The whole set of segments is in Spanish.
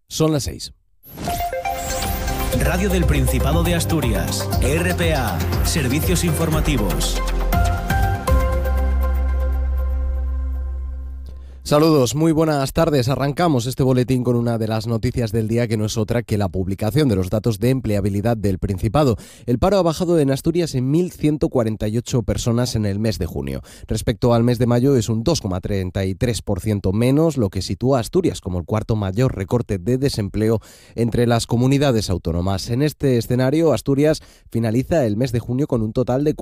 Son las 6. Radio del Principado de Asturias, RPA, servicios informativos. Saludos, muy buenas tardes. Arrancamos este boletín con una de las noticias del día que no es otra que la publicación de los datos de empleabilidad del Principado. El paro ha bajado en Asturias en 1.148 personas en el mes de junio. Respecto al mes de mayo es un 2,33% menos, lo que sitúa a Asturias como el cuarto mayor recorte de desempleo entre las comunidades autónomas. En este escenario, Asturias finaliza el mes de junio con un total de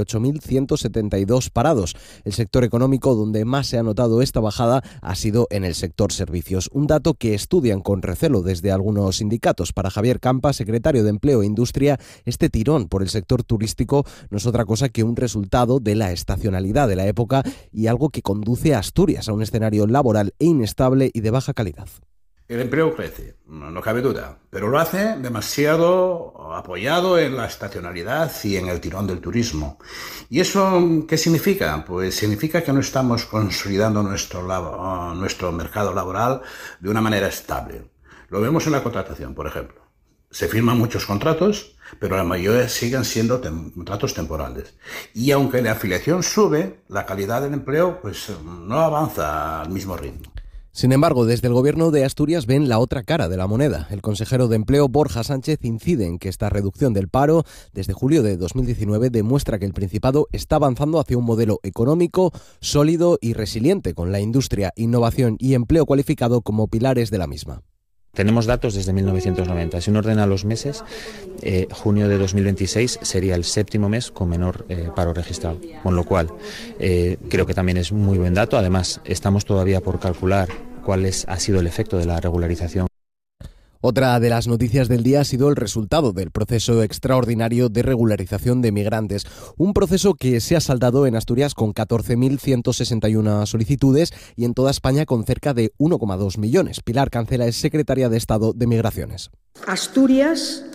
48.172 parados. El sector económico donde más se ha notado esta bajada ha sido en el sector servicios, un dato que estudian con recelo desde algunos sindicatos. Para Javier Campa, secretario de Empleo e Industria, este tirón por el sector turístico no es otra cosa que un resultado de la estacionalidad de la época y algo que conduce a Asturias a un escenario laboral inestable y de baja calidad. El empleo crece, no cabe duda, pero lo hace demasiado apoyado en la estacionalidad y en el tirón del turismo. ¿Y eso qué significa? Pues significa que no estamos consolidando nuestro mercado laboral de una manera estable. Lo vemos en la contratación, por ejemplo. Se firman muchos contratos, pero la mayoría siguen siendo contratos temporales. Y aunque la afiliación sube, la calidad del empleo pues no avanza al mismo ritmo. Sin embargo, desde el Gobierno de Asturias ven la otra cara de la moneda. El consejero de Empleo, Borja Sánchez, incide en que esta reducción del paro desde julio de 2019 demuestra que el Principado está avanzando hacia un modelo económico sólido y resiliente, con la industria, innovación y empleo cualificado como pilares de la misma. Tenemos datos desde 1990. Si uno ordena los meses, junio de 2026 sería el séptimo mes con menor paro registrado. Con lo cual, creo que también es muy buen dato. Además, estamos todavía por calcular cuál ha sido el efecto de la regularización. Otra de las noticias del día ha sido el resultado del proceso extraordinario de regularización de migrantes, un proceso que se ha saldado en Asturias con 14.161 solicitudes y en toda España con cerca de 1,2 millones. Pilar Cancela es secretaria de Estado de Migraciones. Asturias,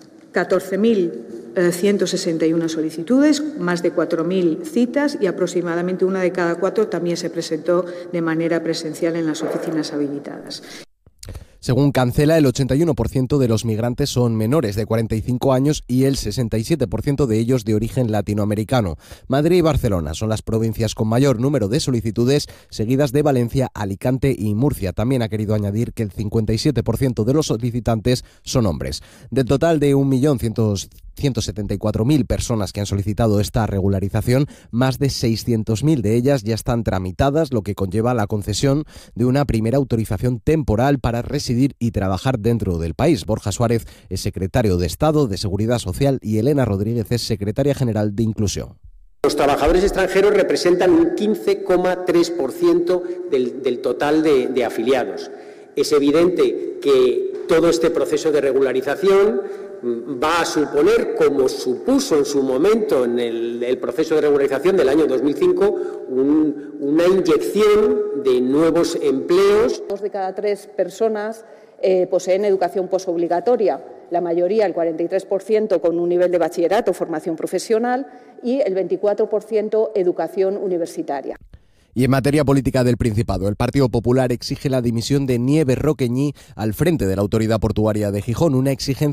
14.161 solicitudes, más de 4.000 citas y aproximadamente una de cada 4 también se presentó de manera presencial en las oficinas habilitadas. Según Cancela, el 81% de los migrantes son menores de 45 años y el 67% de ellos de origen latinoamericano. Madrid y Barcelona son las provincias con mayor número de solicitudes, seguidas de Valencia, Alicante y Murcia. También ha querido añadir que el 57% de los solicitantes son hombres. Del total de 1.174.000 personas que han solicitado esta regularización, más de 600.000 de ellas ya están tramitadas, lo que conlleva la concesión de una primera autorización temporal para residir y trabajar dentro del país. Borja Suárez es secretario de Estado de Seguridad Social y Elena Rodríguez es secretaria general de Inclusión. Los trabajadores extranjeros representan un 15,3% del total de afiliados. Es evidente que todo este proceso de regularización va a suponer, como supuso en su momento en el proceso de regularización del año 2005, una inyección de nuevos empleos. 2 de cada 3 personas poseen educación posobligatoria, la mayoría, el 43%, con un nivel de bachillerato o formación profesional y el 24% educación universitaria. Y en materia política del Principado, el Partido Popular exige la dimisión de Nieves Roqueñi al frente de la Autoridad Portuaria de Gijón, una exigencia